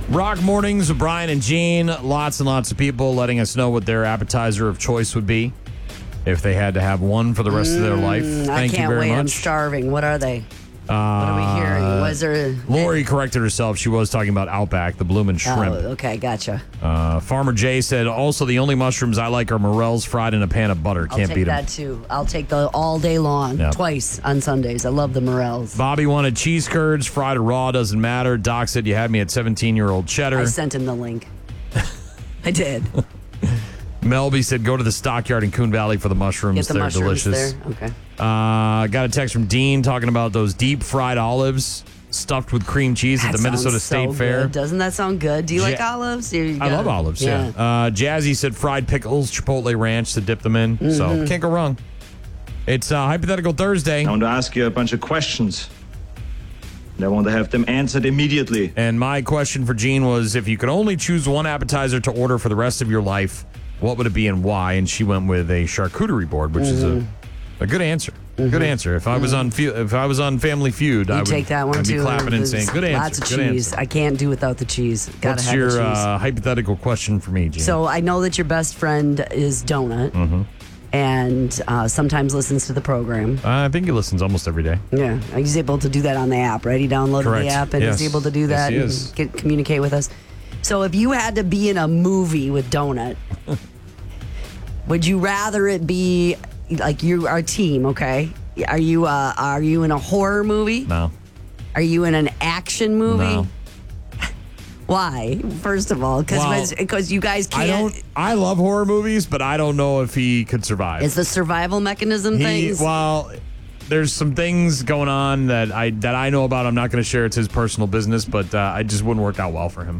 Rock Mornings with Brian and Gene. Lots and lots of people letting us know what their appetizer of choice would be if they had to have one for the rest of their life. Thank you very much. I'm starving. What are they? What are we hearing? Was there? Lori corrected herself. She was talking about Outback, the bloomin' shrimp. Oh, okay, gotcha. Farmer Jay said, also the only mushrooms I like are morels fried in a pan of butter. Can't beat them. I'll take that too. I'll take the all day long, twice on Sundays. I love the morels. Bobby wanted cheese curds, fried or raw, doesn't matter. Doc said you had me at 17-year-old cheddar. I sent him the link. I did. Melby said go to the Stockyard in Coon Valley for the mushrooms. Get the They're mushrooms delicious. there. Okay. Got a text from Dean talking about those deep fried olives stuffed with cream cheese at the Minnesota State Fair. Good. Doesn't that sound good? Do you like olives? I love olives, yeah. Jazzy said fried pickles, Chipotle ranch to dip them in. So can't go wrong. It's Hypothetical Thursday. I want to ask you a bunch of questions. And I want to have them answered immediately. And my question for Gene was, if you could only choose one appetizer to order for the rest of your life, what would it be and why? And she went with a charcuterie board, which is a good answer. Good answer. If I was on Family Feud, I would take that one I'd too. be clapping and saying, "Good answer." Lots of good cheese. Answer. I can't do without the cheese. Gotta What's have your the cheese. hypothetical question for me, Gene? So I know that your best friend is Donut, and sometimes listens to the program. I think he listens almost every day. Yeah, he's able to do that on the app, right? He downloaded Correct. the app and Yes. he's able to do that Yes, he and communicate with us. So if you had to be in a movie with Donut, would you rather it be like you are a team? Okay, are you in a horror movie? No. Are you in an action movie? No. Why? First of all, because you guys can't. I love horror movies, but I don't know if he could survive. It's the survival mechanism things. Well, there's some things going on that I know about. I'm not going to share. It's his personal business, but I just wouldn't work out well for him.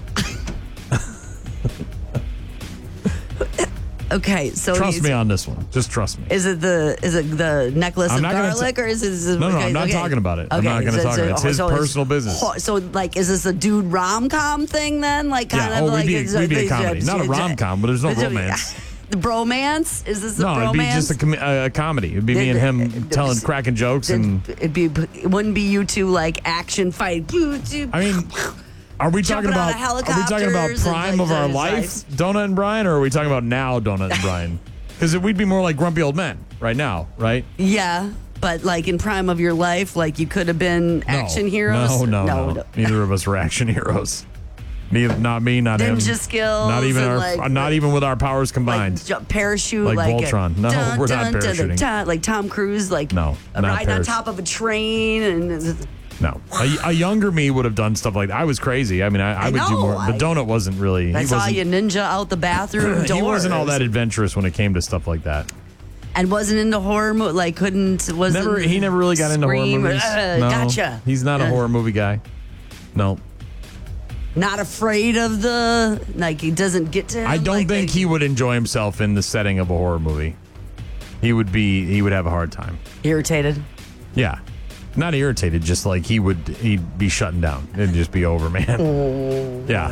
Okay, so trust me on this one. Just trust me. Is it the necklace of garlic or is it? No, I'm not talking about it. I'm not going to talk about it. It's his personal business. So, like, is this a dude rom-com thing then? Like, kind of like we'd be a comedy, not a rom-com, but there's no romance. The bromance? Is this a bromance? No, it'd be just a comedy. It'd be me and him cracking jokes, and it wouldn't be you two like action fight. I mean. Are we talking about prime of our life, Donut and Brian, or are we talking about now, Donut and Brian? Because we'd be more like grumpy old men right now, right? Yeah, but like in prime of your life, like you could have been action heroes. No. Neither of us were action heroes. Not me, not him. Ninja skills. Not even with our powers combined. Like parachute, like Voltron. No, we're not parachuting. Like Tom Cruise, like riding on top of a train and. No, a younger me would have done stuff like that. I was crazy. I mean, I would do more. But Donut wasn't really. I saw you ninja out the bathroom door. He wasn't all that adventurous when it came to stuff like that. And wasn't into horror movie. Like he never really got into horror movies. No, gotcha. He's not a horror movie guy. No. Not afraid of he doesn't get to him. I don't think he would enjoy himself in the setting of a horror movie. He would have a hard time. Irritated? Yeah. Not irritated, just like he'd be shutting down. It'd just be over, man. Yeah.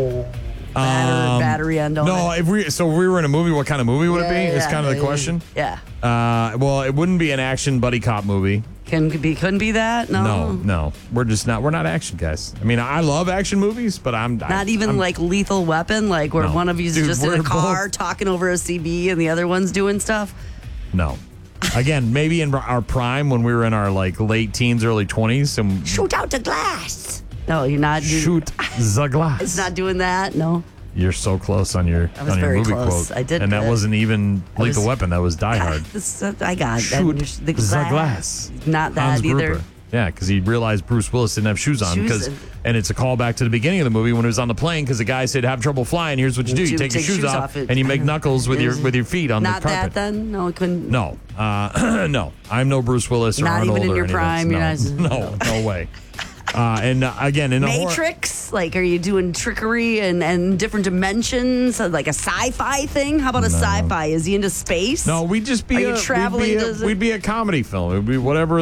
Battery on Donut. No, if we were in a movie, what kind of movie would it be? It's kind of the question. Yeah. Well, it wouldn't be an action buddy cop movie. Couldn't be that? No. We're not action guys. I mean, I love action movies, but I'm like Lethal Weapon, like where one of you's just in a car talking over a CB and the other one's doing stuff. No. Again, maybe in our prime when we were in our like late teens, early 20s. And shoot out the glass. No, you're not. Shoot the glass. It's not doing that. No. You're so close on your movie quote. I did, and that wasn't even Lethal Weapon. That was Die Hard. I got shoot the glass. Not that Hans either. Gruber. Yeah, because he realized Bruce Willis didn't have shoes on. And it's a callback to the beginning of the movie when he was on the plane because the guy said, "Have trouble flying. Here's what you do: you take your shoes off and you make knuckles with your feet on the carpet." Not that then? No, it couldn't. No, no. I'm no Bruce Willis or Not Arnold even in your or prime. No way. And again, in Matrix, like, are you doing trickery and different dimensions, like a sci-fi thing? How about a sci-fi? Is he into space? No, we'd just be. Are you traveling? We'd be a comedy film. It'd be whatever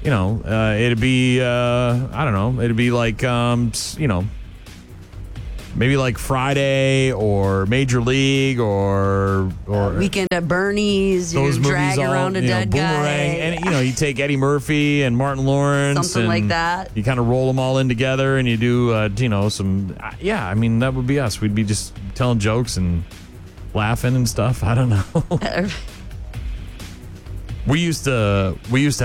it'd be I don't know. It'd be like Maybe like Friday or Major League or Weekend at Bernie's. You those drag movies, around a dead Boomerang, guy. and you take Eddie Murphy and Martin Lawrence, Something like and that. You kind of roll them all in together, and you do some. Yeah, I mean that would be us. We'd be just telling jokes and laughing and stuff. I don't know. We used to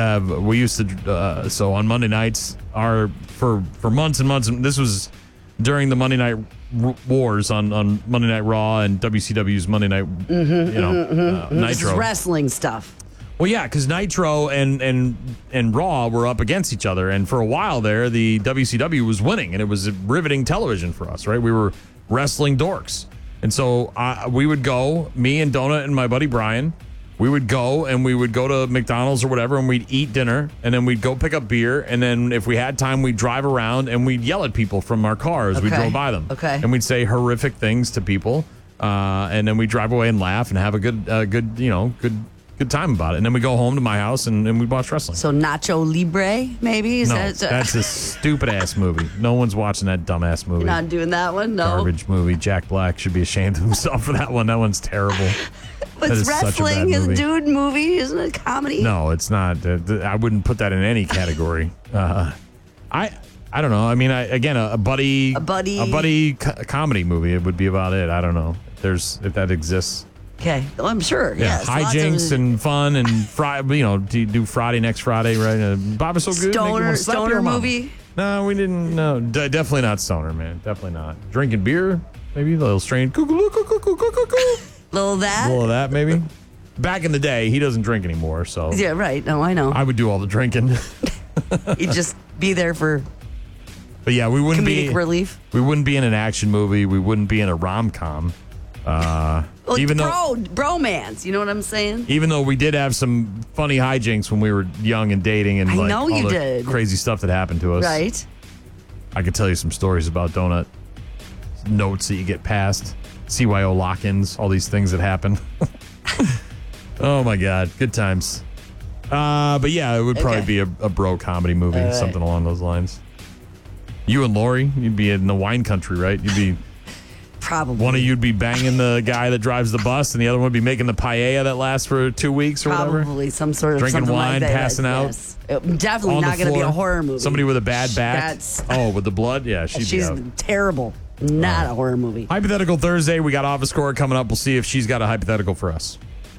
so on Monday nights for months and months, and this was during the Monday Night Wars on Monday Night Raw and WCW's Monday Night This is Nitro. wrestling stuff. Well, yeah, because Nitro and Raw were up against each other, and for a while there, the WCW was winning, and it was riveting television for us, right? We were wrestling dorks, and so we would go, me and Donut and my buddy Brian. We would go to McDonald's or whatever, and we'd eat dinner, and then we'd go pick up beer, and then if we had time, we'd drive around and we'd yell at people from our car as we drove by them. Okay. And we'd say horrific things to people, and then we'd drive away and laugh and have a good time about it. And then we go home to my house and we'd watch wrestling. So Nacho Libre, maybe? That's a stupid ass movie. No one's watching that dumbass movie. You're not doing that one? No. Garbage movie. Jack Black should be ashamed of himself for that one. That one's terrible. But That is such a bad wrestling is movie. dude movie, isn't it a comedy? No, it's not. I wouldn't put that in any category. I don't know. I mean, a buddy comedy movie. It would be about it. I don't know. If that exists. Okay. Well, I'm sure. Yeah, Yes. lots hijinks of and fun and do Friday next Friday, right? Bob is so good. make you wanna slap Stoner your mama. movie. No, we didn't. No, definitely not stoner, man. Definitely not. Drinking beer, maybe a little strange. Little that. A little of that, maybe. Back in the day, he doesn't drink anymore, so Yeah, right. No, I know. I would do all the drinking. You'd just be there for But yeah, we wouldn't comedic be. relief. We wouldn't be in an action movie. We wouldn't be in a rom-com. Well, even though bromance, you know what I'm saying? even though we did have some funny hijinks when we were young and dating, and I like know all you the did. crazy stuff that happened to us. Right. I could tell you some stories about Donut. Notes that you get past, CYO lock-ins, all these things that happen. Oh my God, good times. But yeah, it would probably be a bro comedy movie, All right. something along those lines. You and Lori, you'd be in the wine country, right? You'd be Probably. one of you'd be banging the guy that drives the bus, and the other one would be making the paella that lasts for 2 weeks or whatever. Probably some sort of Drinking something wine, like that. passing out. Yes. Definitely On the not going to be a floor. horror movie. Somebody with a bad back. That's- Oh, with the blood? Yeah, she'd be She's out. terrible. Not a horror movie. Hypothetical Thursday. We got Office Score coming up. We'll see if she's got a hypothetical for us.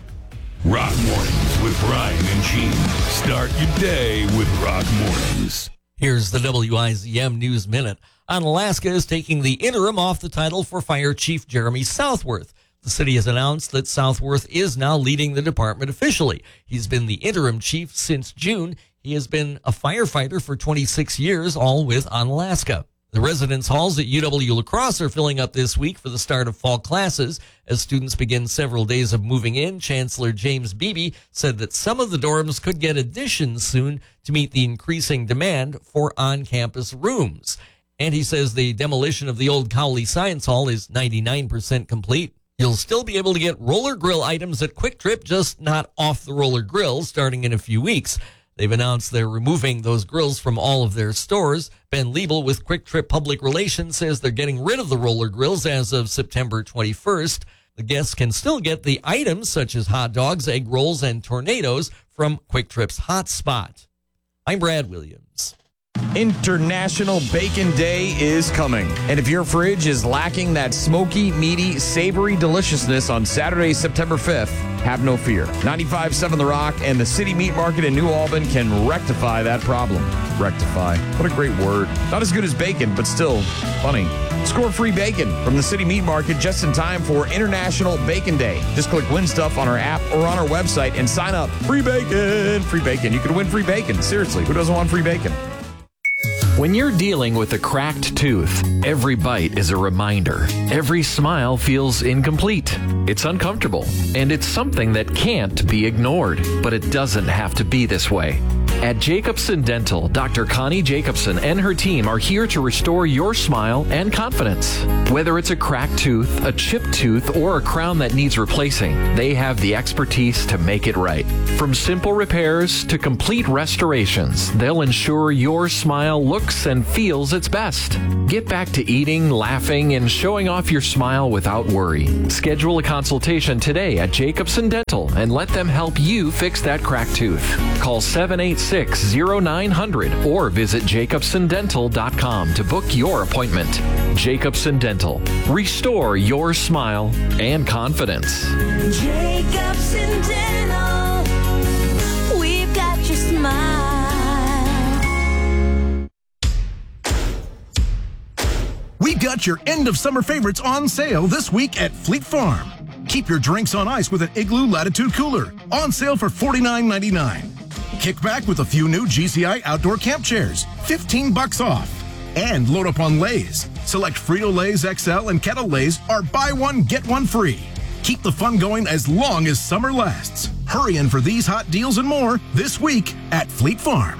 Rock Mornings with Ryan and Gene. Start your day with Rock Mornings. Here's the WIZM News Minute. Alaska is taking the interim off the title for Fire Chief Jeremy Southworth. The city has announced that Southworth is now leading the department officially. He's been the interim chief since June. He has been a firefighter for 26 years, all with Onalaska. The residence halls at UW La Crosse are filling up this week for the start of fall classes. As students begin several days of moving in, Chancellor James Beebe said that some of the dorms could get additions soon to meet the increasing demand for on-campus rooms. And he says the demolition of the old Cowley Science Hall is 99% complete. You'll still be able to get roller grill items at Quick Trip, just not off the roller grill, starting in a few weeks. They've announced they're removing those grills from all of their stores. Ben Liebel with Quick Trip Public Relations says they're getting rid of the roller grills as of September 21st. The guests can still get the items such as hot dogs, egg rolls, and tornadoes from Quick Trip's Hot Spot. I'm Brad Williams. International Bacon Day is coming. And if your fridge is lacking that smoky, meaty, savory deliciousness on Saturday, September 5th, have no fear. 95.7 The Rock and the City Meat Market in New Albany can rectify that problem. Rectify. What a great word. Not as good as bacon, but still funny. Score free bacon from the City Meat Market just in time for International Bacon Day. Just click Win Stuff on our app or on our website and sign up. Free bacon. Free bacon. You could win free bacon. Seriously, who doesn't want free bacon? When you're dealing with a cracked tooth, every bite is a reminder. Every smile feels incomplete. It's uncomfortable, and it's something that can't be ignored. But it doesn't have to be this way. At Jacobson Dental, Dr. Connie Jacobson and her team are here to restore your smile and confidence. Whether it's a cracked tooth, a chipped tooth, or a crown that needs replacing, they have the expertise to make it right. From simple repairs to complete restorations, they'll ensure your smile looks and feels its best. Get back to eating, laughing, and showing off your smile without worry. Schedule a consultation today at Jacobson Dental and let them help you fix that cracked tooth. Call 786-0900 or visit jacobsondental.com to book your appointment. Jacobson Dental. Restore your smile and confidence. Jacobson Dental. We've got your smile. We got your end of summer favorites on sale this week at Fleet Farm. Keep your drinks on ice with an Igloo Latitude Cooler, on sale for $49.99. Kick back with a few new GCI outdoor camp chairs, $15 off. And load up on Lay's. Select Frito-Lay's XL and Kettle Lay's are buy one, get one free. Keep the fun going as long as summer lasts. Hurry in for these hot deals and more this week at Fleet Farm.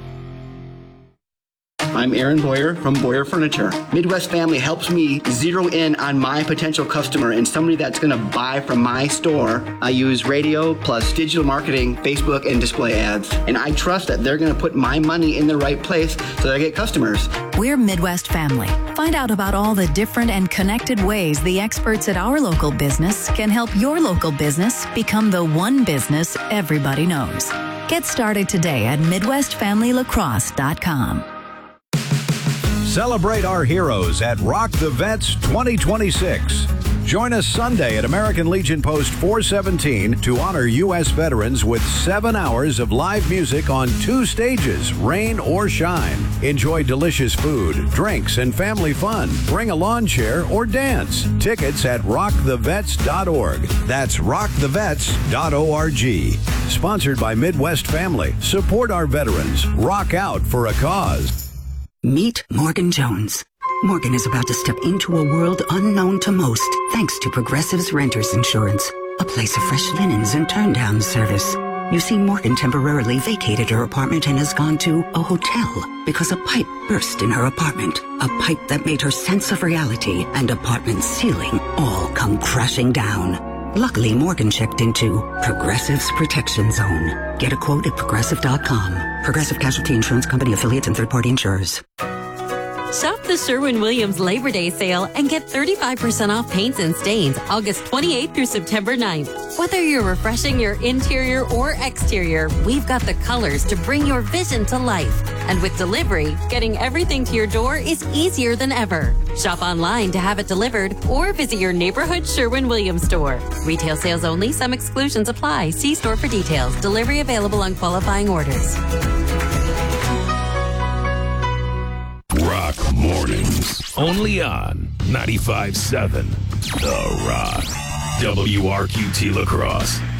I'm Aaron Boyer from Boyer Furniture. Midwest Family helps me zero in on my potential customer and somebody that's going to buy from my store. I use radio plus digital marketing, Facebook, and display ads. And I trust that they're going to put my money in the right place so that I get customers. We're Midwest Family. Find out about all the different and connected ways the experts at our local business can help your local business become the one business everybody knows. Get started today at MidwestFamilyLacrosse.com. Celebrate our heroes at Rock the Vets 2026. Join us Sunday at American Legion Post 417 to honor U.S. veterans with 7 hours of live music on 2 stages, rain or shine. Enjoy delicious food, drinks, and family fun. Bring a lawn chair or dance. Tickets at rockthevets.org. That's rockthevets.org. Sponsored by Midwest Family. Support our veterans. Rock out for a cause. Meet Morgan Jones. Morgan is about to step into a world unknown to most, thanks to Progressive's Renters Insurance, a place of fresh linens and turn-down service. You see, Morgan temporarily vacated her apartment and has gone to a hotel because a pipe burst in her apartment, a pipe that made her sense of reality and apartment ceiling all come crashing down. Luckily, Morgan checked into Progressive's Protection Zone. Get a quote at Progressive.com. Progressive Casualty Insurance Company, affiliates, and third-party insurers. Shop the Sherwin-Williams Labor Day sale and get 35% off paints and stains August 28th through September 9th. Whether you're refreshing your interior or exterior, we've got the colors to bring your vision to life. And with delivery, getting everything to your door is easier than ever. Shop online to have it delivered or visit your neighborhood Sherwin-Williams store. Retail sales only. Some exclusions apply. See store for details. Delivery available on qualifying orders. Rock Mornings. Only on 95.7 The Rock. WRQT La Crosse.